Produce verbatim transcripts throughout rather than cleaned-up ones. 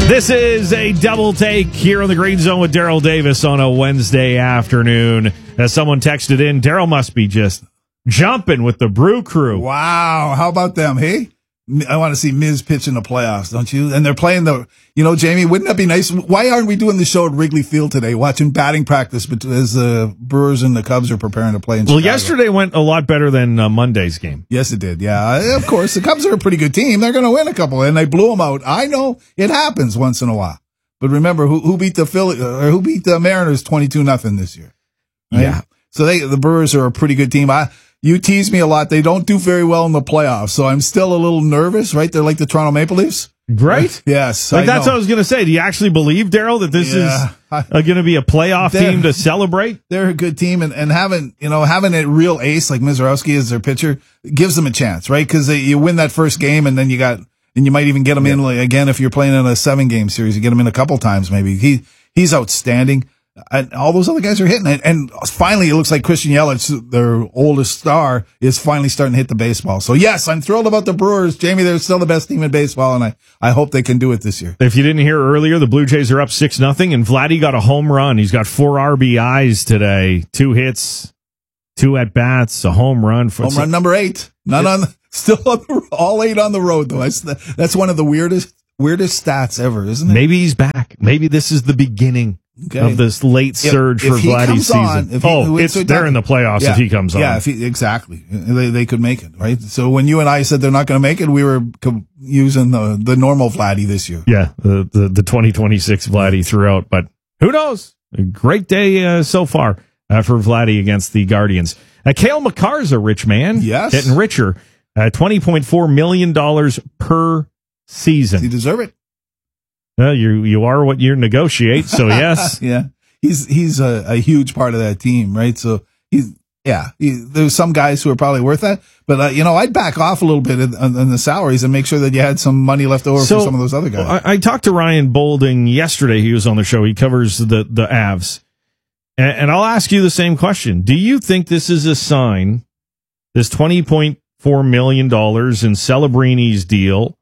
This is a double take here on the Green Zone with Daryl Davis on a Wednesday afternoon. As someone texted in, Daryl must be just jumping with the Brew Crew. Wow. How about them, hey? I want to see Miz pitch in the playoffs, don't you? And they're playing the, you know, Jamie, wouldn't that be nice? Why aren't we doing the show at Wrigley Field today, watching batting practice as the Brewers and the Cubs are preparing to play in Well, Chicago? yesterday went a lot better than uh, Monday's game. Yes, it did. Yeah, of course. The Cubs are a pretty good team. They're going to win a couple, and they blew them out. I know it happens once in a while. But remember, who, who beat the Philly, or who beat the Mariners twenty-two nothing this year? Right? Yeah. So they, the Brewers are a pretty good team. I, You tease me a lot. They don't do very well in the playoffs, so I'm still a little nervous, right? They're like the Toronto Maple Leafs. Right? Yes. Like I that's know. what I was going to say. Do you actually believe, Daryl, that this Yeah. is uh, going to be a playoff They're- team to celebrate? They're a good team, and, and having, you know, having a real ace like Mizorowski as their pitcher gives them a chance, right? Because you win that first game, and then you got, and you might even get them in like, again if you're playing in a seven game series. You get them in a couple times, maybe. He He's outstanding. And all those other guys are hitting it. And finally, it looks like Christian Yelich, their oldest star, is finally starting to hit the baseball. So, yes, I'm thrilled about the Brewers. Jamie, they're still the best team in baseball, and I, I hope they can do it this year. If you didn't hear earlier, the Blue Jays are up six nothing, and Vladdy got a home run. He's got four R B Is today, two hits, two at-bats, a home run. For, Home run number eight. None on, still on the, all eight on the road, though. That's, that's one of the weirdest, weirdest stats ever, isn't it? Maybe he's back. Maybe this is the beginning. Okay. Of this late surge if, for if he Vladdy's comes season. On, if he, oh, it's so they're in the playoffs yeah, if he comes on. Yeah, if he, exactly. They they could make it, right? So when you and I said they're not going to make it, we were co- using the the normal Vladdy this year. Yeah, the the, the twenty twenty-six Vladdy throughout, but who knows? A great day uh, so far uh, for Vladdy against the Guardians. Uh, Cale Makar's a rich man. Yes. Getting richer. Uh, twenty point four million dollars per season. Does he deserve it? Uh, you you are what you negotiate, so yes. Yeah. He's he's a, a huge part of that team, right? So he's yeah. He, there's some guys who are probably worth that, but uh, you know, I'd back off a little bit in, in the salaries and make sure that you had some money left over So, for some of those other guys. I, I talked to Ryan Bolding yesterday. He was on the show. He covers the the Avs, and, and I'll ask you the same question. Do you think this is a sign? This twenty point four million dollars in Celebrini's deal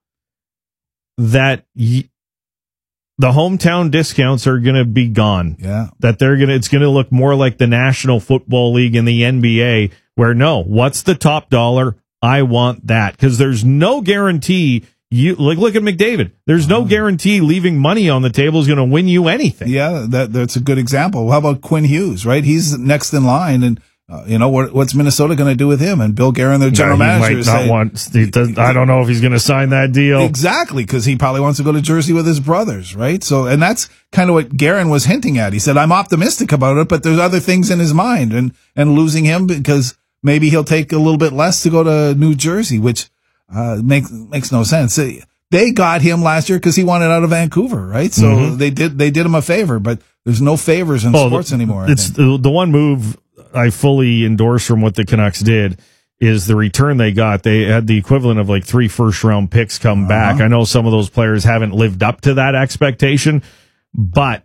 that. Y- The hometown discounts are going to be gone. Yeah. That they're going to, it's going to look more like the National Football League and the N B A, where no, what's the top dollar? I want that. Because there's no guarantee you, like, look at McDavid. There's no guarantee leaving money on the table is going to win you anything. Yeah, that that's a good example. How about Quinn Hughes, right? He's next in line, and uh, you know what, what's Minnesota going to do with him? And Bill Guerin, their general Yeah, he manager, might not say, want, he does- I don't know if he's going to sign that deal. exactly, because he probably wants to go to Jersey with his brothers, right? So, and that's kind of what Guerin was hinting at. He said, "I'm optimistic about it, but there's other things in his mind, and and losing him because maybe he'll take a little bit less to go to New Jersey, which uh, makes makes no sense." They got him last year because he wanted out of Vancouver, right? So Mhm. they did they did him a favor, but there's no favors in Oh, sports the- anymore. I It's think. the, the one move I fully endorse from what the Canucks did is the return they got. They had the equivalent of like three first round picks come Uh-huh. back. I know some of those players haven't lived up to that expectation, but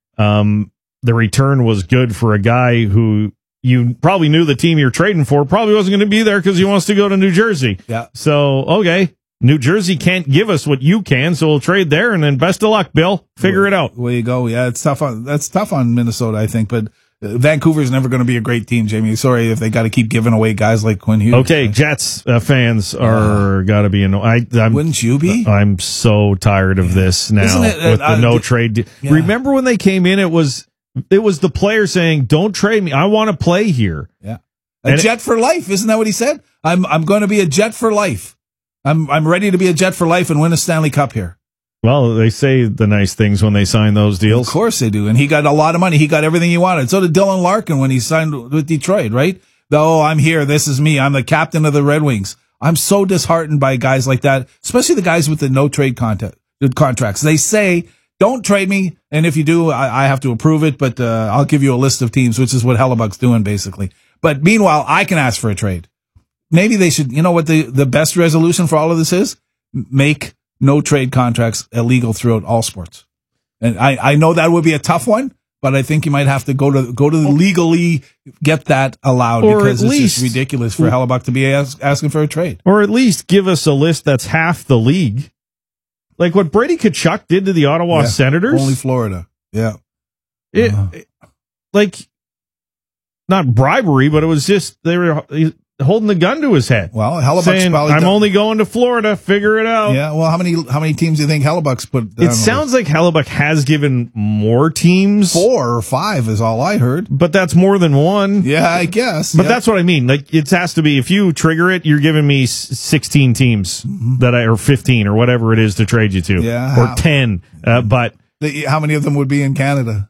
um, the return was good for a guy who you probably knew the team you're trading for probably wasn't going to be there because he wants to go to New Jersey. Yeah. So, okay. New Jersey can't give us what you can, so we'll trade there, and then best of luck, Bill. Figure it out. Way you go. Yeah, it's tough on that's tough on Minnesota, I think, but uh, Vancouver's never going to be a great team, Jamie. Sorry if they got to keep giving away guys like Quinn Hughes. Okay, Jets uh, fans are got to be annoyed. I, I'm, Wouldn't you be? I'm so tired of this now Isn't it, uh, with the uh, no d- trade. de- yeah. Remember when they came in? It was it was the player saying, "Don't trade me. I want to play here." Yeah. A And it- Jet for life, isn't that what he said? I'm I'm going to be a Jet for life. I'm I'm ready to be a Jet for life and win a Stanley Cup here. Well, they say the nice things when they sign those Of deals. course they do. And he got a lot of money. He got everything he wanted. So did Dylan Larkin when he signed with Detroit, right? Oh, I'm here. This is me. I'm the captain of the Red Wings. I'm so disheartened by guys like that, especially the guys with the no trade contact, contracts. They say, don't trade me. And if you do, I, I have to approve it, but uh, I'll give you a list of teams, which is what Hellebuck's doing basically. But meanwhile, I can ask for a trade. Maybe they should, you know what the, the best resolution for all of this is? Make no trade contracts illegal throughout all sports. And I, I know that would be a tough one, but I think you might have to go to go to legally get that allowed Or because at it's least- just ridiculous for Hellebuck to be ask, asking for a trade. Or at least give us a list that's half the league. Like what Brady Tkachuk did to the Ottawa Yeah, Senators. Only Florida. Yeah. It, Uh-huh. it- like, not bribery, but it was just, they were holding the gun to his head. Well, Hellebuck's saying, probably I'm done- only going to Florida, figure it out. Yeah, well, how many how many teams do you think Hellebuck's put? It sounds like Hellebuck has given more teams. four or five is all I heard. But that's more than one. Yeah, I guess. But yeah. that's what I mean. Like, it has to be, if you trigger it, you're giving me s- sixteen teams that I, or fifteen or whatever it is to trade you to. Yeah. Or ten. Uh, but, The- how many of them would be in Canada?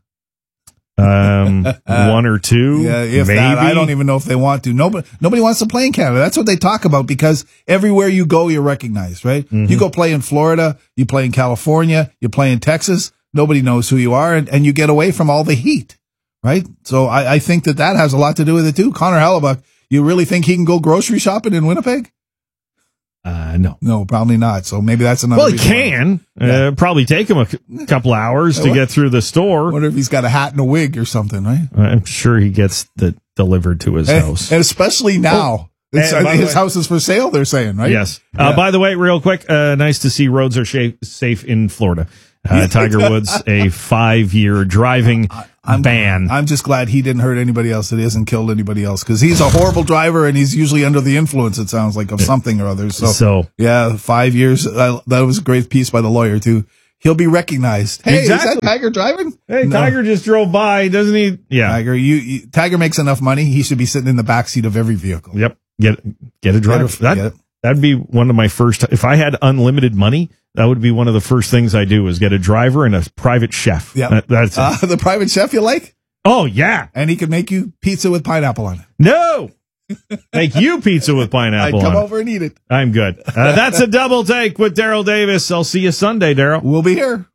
um, one or two. Yeah, if maybe. that, I don't even know if they want to. Nobody, nobody wants to play in Canada. That's what they talk about because everywhere you go, you're recognized, right? Mm-hmm. You go play in Florida, you play in California, you play in Texas. Nobody knows who you are, and, and you get away from all the heat, right? So I, I think that that has a lot to do with it too. Connor Hellebuck, you really think he can go grocery shopping in Winnipeg? Uh, no. No, probably not. So maybe that's another. Well, he reason why. can. Yeah. Uh, probably take him a c- couple hours to What? get through the I store. wonder if he's got a hat and a wig or something, right? I'm sure he gets the delivered to his And, house. and especially now, it's, and by the his way- house is for sale. They're saying, right? Yes. Yeah. Uh, by the way, real quick, uh, nice to see roads are sha- safe in Florida. Uh, Tiger Woods, a five-year driving I'm, ban. I'm just glad he didn't hurt anybody else. That he hasn't killed anybody else because he's a horrible driver and he's usually under the influence. It sounds like of something or other. So, So- yeah, five years. Uh, that was a great piece by the lawyer too. He'll be recognized. Hey, is Exactly. that Tiger driving? Hey, No. Tiger just drove by, doesn't he? Yeah. Tiger, you, you Tiger makes enough money. He should be sitting in the backseat of every vehicle. Yep. Get get a driver. Get a- That, get it. that'd be one of my first. If I had unlimited money, that would be one of the first things I do is get a driver and a private chef. Yeah, That- that's it. uh, the private chef you like, Oh, yeah. and he can make you pizza with pineapple on it. No. Make you pizza with I'd pineapple come on it. over and eat it. I'm good. Uh, that's a double take with Daryl Davis. I'll see you Sunday, Daryl. We'll be here.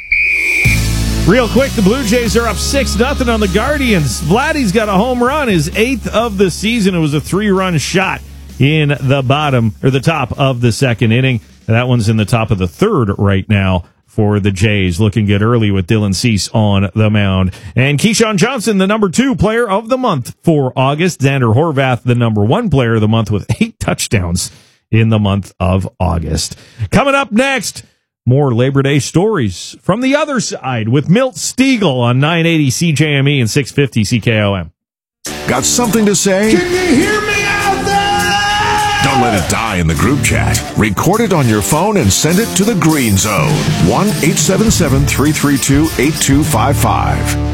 Real quick, the Blue Jays are up six nothing on the Guardians. Vladdy's got a home run, his eighth of the season. It was a three-run shot in the bottom, or the top of the second inning. That one's in the top of the third right now for the Jays. Looking good early with Dylan Cease on the mound. And Keyshawn Johnson, the number two player of the month for August. Xander Horvath, the number one player of the month with eight touchdowns in the month of August. Coming up next, more Labor Day stories from the other side with Milt Stiegel on nine eighty C J M E and six fifty C K O M. Got something to say? Can you hear me out there? Don't let it die in the group chat. Record it on your phone and send it to the Green Zone. one eight seven seven, three three two, eight two five five.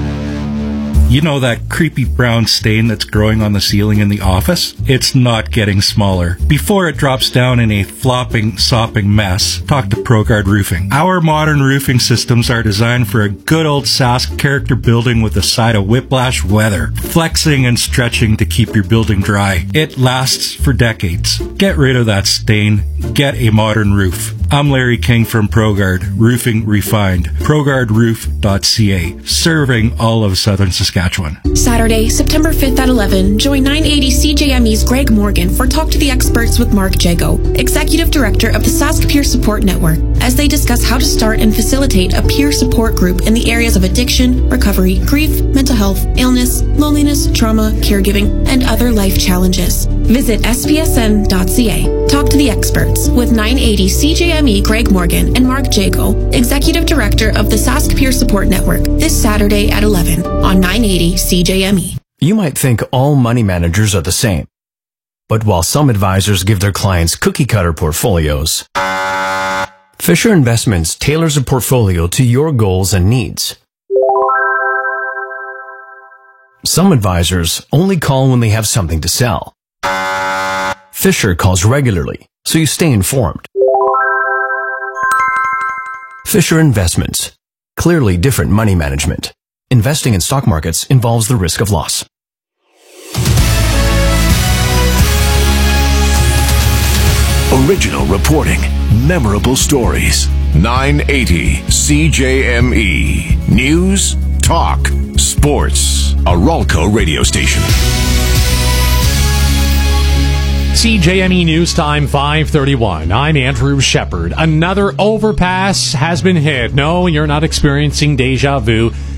You know that creepy brown stain that's growing on the ceiling in the office? It's not getting smaller. Before it drops down in a flopping, sopping mess, talk to ProGuard Roofing. Our modern roofing systems are designed for a good old Sask character building with a side of whiplash weather, flexing and stretching to keep your building dry. It lasts for decades. Get rid of that stain. Get a modern roof. I'm Larry King from ProGuard, Roofing Refined. ProGuard Roof dot C A, serving all of southern Saskatchewan. Saturday, September fifth at eleven, join nine eighty C J M E's Greg Morgan for Talk to the Experts with Mark Jago, Executive Director of the Sask Peer Support Network, as they discuss how to start and facilitate a peer support group in the areas of addiction, recovery, grief, mental health, illness, loneliness, trauma, caregiving, and other life challenges. Visit S P S N dot C A. Talk to the Experts with nine eighty C J M E Greg Morgan and Mark Jago, Executive Director of the Sask Peer Support Network, this Saturday at eleven on nine eighty C J M E. You might think all money managers are the same. But while some advisors give their clients cookie-cutter portfolios, Fisher Investments tailors a portfolio to your goals and needs. Some advisors only call when they have something to sell. Fisher calls regularly, so you stay informed. Fisher Investments. Clearly different money management. Investing in stock markets involves the risk of loss. Original reporting, memorable stories. nine eighty C J M E. News, talk, sports. A Ralco radio station. C J M E News Time five thirty-one. I'm Andrew Shepard. Another overpass has been hit. No, you're not experiencing deja vu.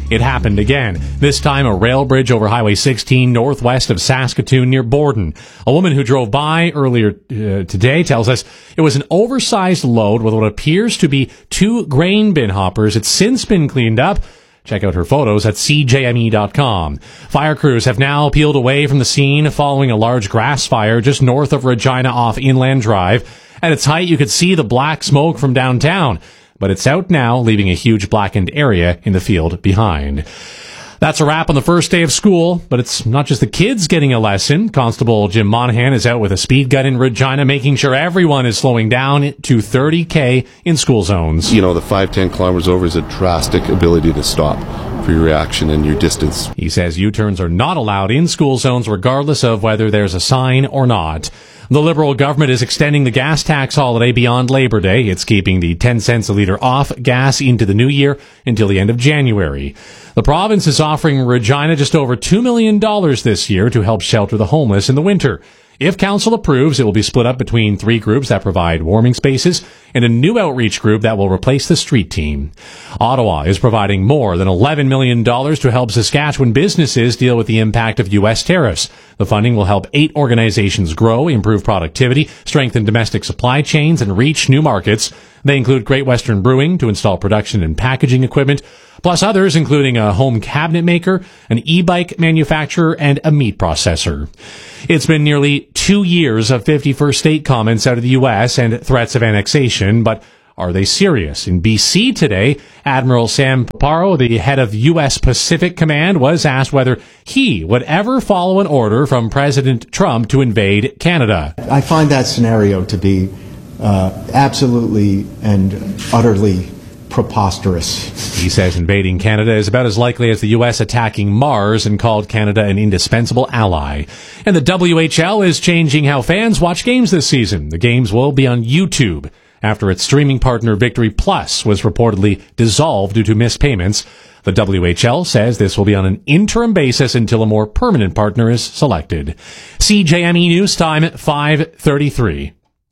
It happened again. This time, a rail bridge over Highway sixteen northwest of Saskatoon near Borden. A woman who drove by earlier uh, today tells us it was an oversized load with what appears to be two grain bin hoppers. It's since been cleaned up. Check out her photos at C J M E dot com. Fire crews have now peeled away from the scene following a large grass fire just north of Regina off Inland Drive. At its height, you could see the black smoke from downtown, but it's out now, leaving a huge blackened area in the field behind. That's a wrap on the first day of school, but it's not just the kids getting a lesson. Constable Jim Monahan is out with a speed gun in Regina, making sure everyone is slowing down to thirty K in school zones. You know, the five, ten kilometers over is a drastic ability to stop for your reaction and your distance. He says U-turns are not allowed in school zones regardless of whether there's a sign or not. The Liberal government is extending the gas tax holiday beyond Labor Day. It's keeping the ten cents a litre off gas into the new year until the end of January. The province is offering Regina just over two million dollars this year to help shelter the homeless in the winter. If council approves, it will be split up between three groups that provide warming spaces and a new outreach group that will replace the street team. Ottawa is providing more than eleven million dollars to help Saskatchewan businesses deal with the impact of U S tariffs. The funding will help eight organizations grow, improve productivity, strengthen domestic supply chains, and reach new markets. They include Great Western Brewing to install production and packaging equipment, plus others including a home cabinet maker, an e-bike manufacturer, and a meat processor. It's been nearly two years of fifty-first state comments out of the U S and threats of annexation, but are they serious? In B C today, Admiral Sam Paparo, the head of U S Pacific Command, was asked whether he would ever follow an order from President Trump to invade Canada. I find that scenario to be uh, absolutely and utterly preposterous. He says invading Canada is about as likely as the U S attacking Mars, and called Canada an indispensable ally. And the W H L is changing how fans watch games this season. The games will be on YouTube after its streaming partner Victory Plus was reportedly dissolved due to missed payments. The W H L says this will be on an interim basis until a more permanent partner is selected. C J M E News Time at five thirty-three.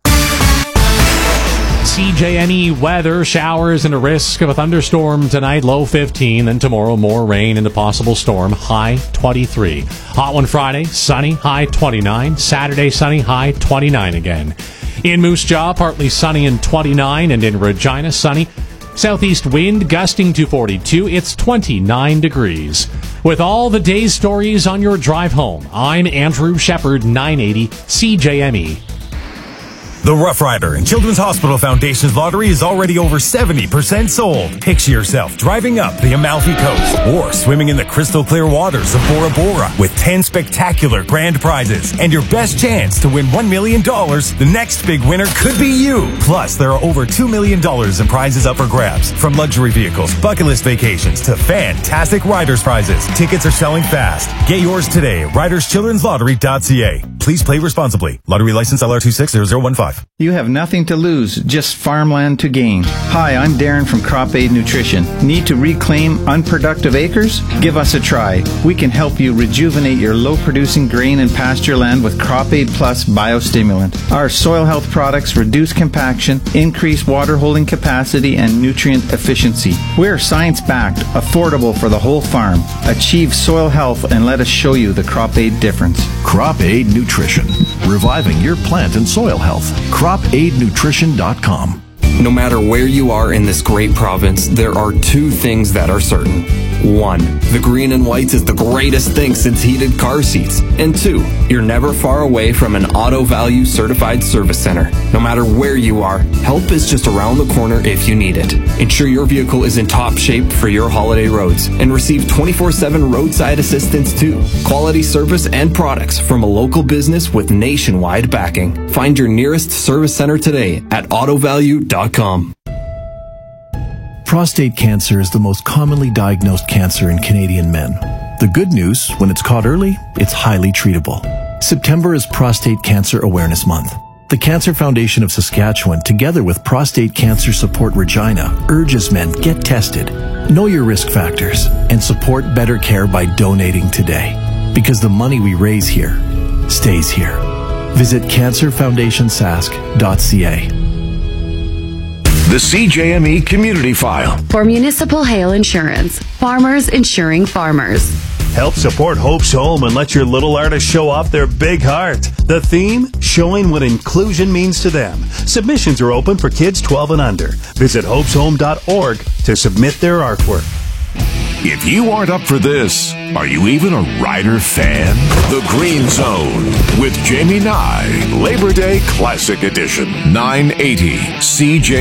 C J M E weather, showers and a risk of a thunderstorm tonight, low fifteen. Then tomorrow, more rain and a possible storm, high twenty-three. Hot one Friday, sunny, high twenty-nine. Saturday, sunny, high twenty-nine again. In Moose Jaw, partly sunny and twenty-nine. And in Regina, sunny. Southeast wind gusting to forty-two. It's twenty-nine degrees. With all the day's stories on your drive home, I'm Andrew Shepard, nine eighty C J M E. The Rough Rider and Children's Hospital Foundation's lottery is already over seventy percent sold. Picture yourself driving up the Amalfi Coast or swimming in the crystal clear waters of Bora Bora with ten spectacular grand prizes. And your best chance to win one million dollars, the next big winner could be you. Plus, there are over two million dollars in prizes up for grabs. From luxury vehicles, bucket list vacations, to fantastic Riders prizes. Tickets are selling fast. Get yours today at riders children's lottery dot c a. Please play responsibly. Lottery license L R two six zero zero one five. You have nothing to lose, just farmland to gain. Hi, I'm Darren from Crop Aid Nutrition. Need to reclaim unproductive acres? Give us a try. We can help you rejuvenate your low-producing grain and pasture land with Crop Aid Plus Biostimulant. Our soil health products reduce compaction, increase water holding capacity, and nutrient efficiency. We're science-backed, affordable for the whole farm. Achieve soil health and let us show you the Crop Aid difference. Crop Aid Nutrition, reviving your plant and soil health. crop aid nutrition dot com. No matter where you are in this great province, there are two things that are certain. One, the green and whites is the greatest thing since heated car seats. And two, you're never far away from an Auto Value certified service center. No matter where you are, help is just around the corner if you need it. Ensure your vehicle is in top shape for your holiday roads and receive twenty-four seven roadside assistance too. Quality service and products from a local business with nationwide backing. Find your nearest service center today at auto value dot com. Prostate cancer is the most commonly diagnosed cancer in Canadian men. The good news, when it's caught early, it's highly treatable. September is Prostate Cancer Awareness Month. The Cancer Foundation of Saskatchewan, together with Prostate Cancer Support Regina, urges men get tested, know your risk factors, and support better care by donating today. Because the money we raise here stays here. Visit cancer foundation sask dot c a. The C J M E Community File. For Municipal Hail Insurance, farmers insuring farmers. Help support Hope's Home and let your little artist show off their big heart. The theme, showing what inclusion means to them. Submissions are open for kids twelve and under. Visit hopes home dot org to submit their artwork. If you aren't up for this, are you even a Rider fan? The Green Zone with Jamie Nye, Labor Day Classic Edition, nine eighty C J.